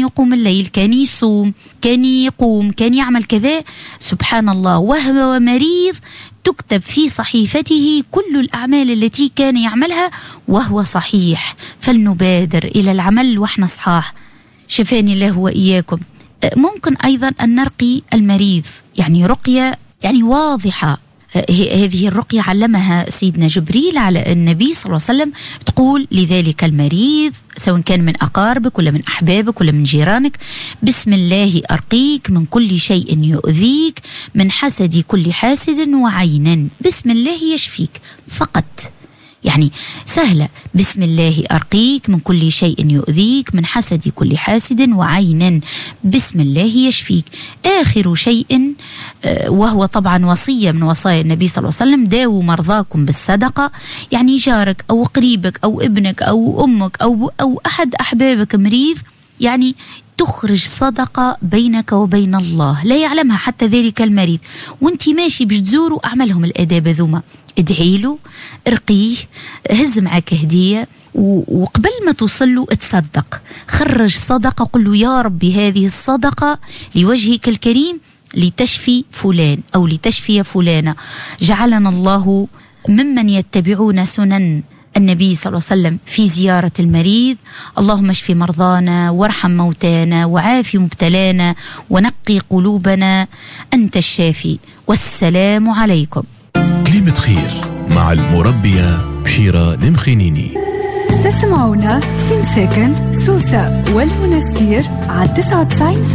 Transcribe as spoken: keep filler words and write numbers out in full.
يقوم الليل، كان يصوم، كان يقوم، كان يعمل كذا، سبحان الله، وهو مريض تكتب في صحيفته كل الأعمال التي كان يعملها وهو صحيح. فلنبادر إلى العمل وإحنا صحاح، شفاني الله وإياكم. ممكن أيضا أن نرقي المريض، يعني رقية يعني واضحة. هذه الرقية علمها سيدنا جبريل على النبي صلى الله عليه وسلم، تقول لذلك المريض سواء كان من أقاربك ولا من أحبابك ولا من جيرانك: بسم الله أرقيك من كل شيء يؤذيك، من حسد كل حاسد وعينا، بسم الله يشفيك. فقط يعني سهلة، بسم الله أرقيك من كل شيء يؤذيك، من حسد كل حاسد وعينا، بسم الله يشفيك. آخر شيء وهو طبعا وصية من وصايا النبي صلى الله عليه وسلم: داووا مرضاكم بالصدقة. يعني جارك أو قريبك أو ابنك أو أمك أو, أو أحد أحبابك مريض، يعني تخرج صدقة بينك وبين الله لا يعلمها حتى ذلك المريض، وانت ماشي باش تزوروا أعملهم الآداب ذوما، ادعي له، ارقيه، هز معك هدية، وقبل ما توصل له اتصدق، خرج صدقة، قل له: يا ربي هذه الصدقة لوجهك الكريم لتشفي فلان أو لتشفي فلانة. جعلنا الله ممن يتبعون سنن النبي صلى الله عليه وسلم في زيارة المريض. اللهم اشف مرضانا وارحم موتانا وعافي مبتلانا ونقي قلوبنا، أنت الشافي. والسلام عليكم. كلمة خير مع المربية بشيرة المخينيني. تسمعونا في مساكن سوسة والمنستير على تسعة وتسعين